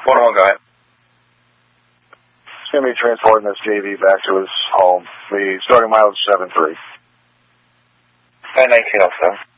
1-1, go ahead. He's going to be transporting this JV back to his home. The starting mileage is 7.3. And 1907.